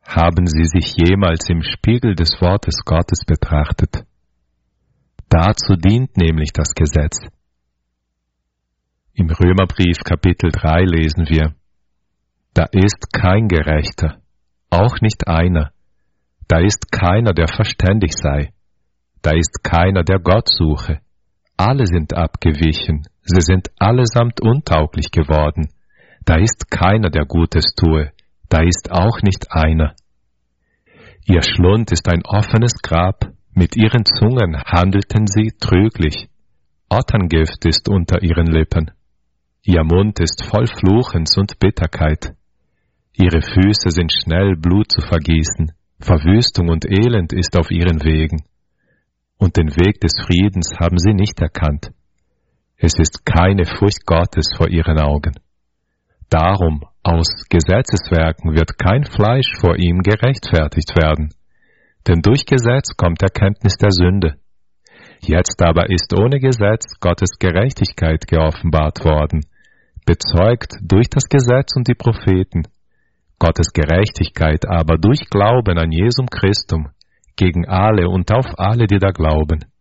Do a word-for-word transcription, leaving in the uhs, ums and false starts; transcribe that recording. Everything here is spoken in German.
Haben Sie sich jemals im Spiegel des Wortes Gottes betrachtet? Dazu dient nämlich das Gesetz. Im Römerbrief Kapitel drei lesen wir: Da ist kein Gerechter, auch nicht einer. Da ist keiner, der verständig sei. Da ist keiner, der Gott suche. Alle sind abgewichen, sie sind allesamt untauglich geworden. Da ist keiner, der Gutes tue, da ist auch nicht einer. Ihr Schlund ist ein offenes Grab, mit ihren Zungen handelten sie trüglich. Otterngift ist unter ihren Lippen. Ihr Mund ist voll Fluchens und Bitterkeit. Ihre Füße sind schnell, Blut zu vergießen. Verwüstung und Elend ist auf ihren Wegen. Und den Weg des Friedens haben sie nicht erkannt. Es ist keine Furcht Gottes vor ihren Augen. Darum, aus Gesetzeswerken wird kein Fleisch vor ihm gerechtfertigt werden. Denn durch Gesetz kommt Erkenntnis der Sünde. Jetzt aber ist ohne Gesetz Gottes Gerechtigkeit geoffenbart worden, bezeugt durch das Gesetz und die Propheten. Gottes Gerechtigkeit aber durch Glauben an Jesum Christum, gegen alle und auf alle, die da glauben.